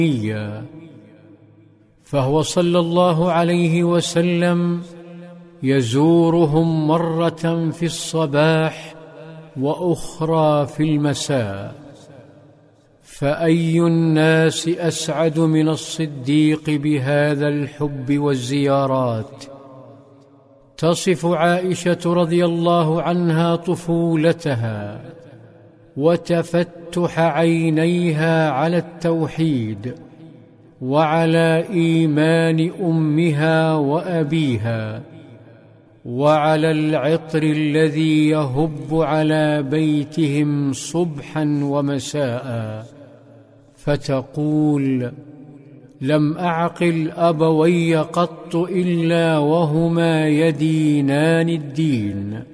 فهو صلى الله عليه وسلم يزورهم مرة في الصباح وأخرى في المساء. فأي الناس أسعد من الصديق بهذا الحب والزيارات؟ تصف عائشة رضي الله عنها طفولتها وتفتح عينيها على التوحيد وعلى إيمان أمها وأبيها وعلى العطر الذي يهب على بيتهم صبحا ومساء، فتقول: لم أعقل أبوي قط إلا وهما يدينان الدين.